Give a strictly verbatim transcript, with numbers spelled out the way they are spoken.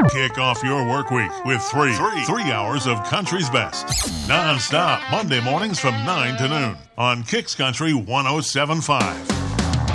Kick off your work week with three, three, three hours of country's best. Non-stop Monday mornings from nine to noon on Kicks Country one oh seven point five.